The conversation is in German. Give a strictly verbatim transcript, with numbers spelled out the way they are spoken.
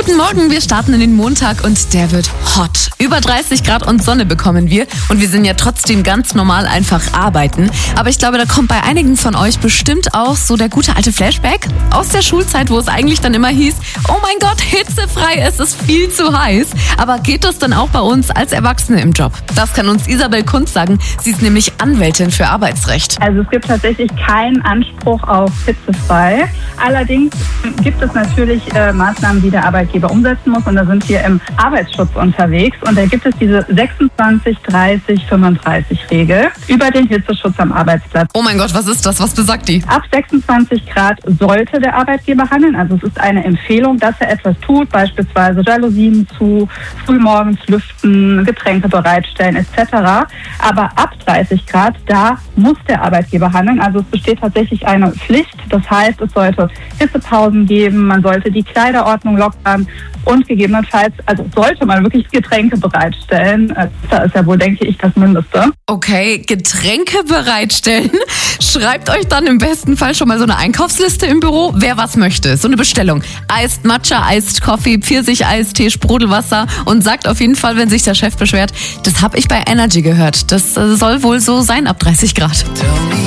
Guten Morgen, wir starten in den Montag und der wird hot. Über dreißig Grad und Sonne bekommen wir und wir sind ja trotzdem ganz normal einfach arbeiten. Aber ich glaube, da kommt bei einigen von euch bestimmt auch so der gute alte Flashback aus der Schulzeit, wo es eigentlich dann immer hieß, oh mein Gott, hitzefrei, es ist viel zu heiß. Aber geht das dann auch bei uns als Erwachsene im Job? Das kann uns Isabel Kunz sagen. Sie ist nämlich Anwältin für Arbeitsrecht. Also es gibt tatsächlich keinen Anspruch auf hitzefrei. Allerdings gibt es natürlich äh, Maßnahmen, die der Arbeitgeber umsetzen muss. Und da sind wir im Arbeitsschutz unterwegs. Und da gibt es diese sechsundzwanzig dreißig fünfunddreißig Regel über den Hitzeschutz am Arbeitsplatz. Oh mein Gott, was ist das? Was besagt die? Ab sechsundzwanzig Grad sollte der Arbeitgeber handeln. Also es ist eine Empfehlung, dass er etwas tut, beispielsweise Jalousien zu, frühmorgens lüften, Getränke bereitstellen et cetera. Aber ab dreißig Grad, da muss der Arbeitgeber handeln. Also es besteht tatsächlich eine Pflicht. Das heißt, es sollte Hitzepausen geben, man sollte die Kleiderordnung lockern und gegebenenfalls, also sollte man wirklich Getränke bereitstellen. Da ist ja wohl, denke ich, das Mindeste. Okay, Getränke bereitstellen. Schreibt euch dann im besten Fall schon mal so eine Einkaufsliste im Büro, wer was möchte. So eine Bestellung. Iced Matcha, Iced Coffee, Pfirsich-Eistee, Sprudelwasser und sagt auf jeden Fall, wenn sich der Chef beschwert, das habe ich bei Energy gehört. Das soll wohl so sein ab dreißig Grad.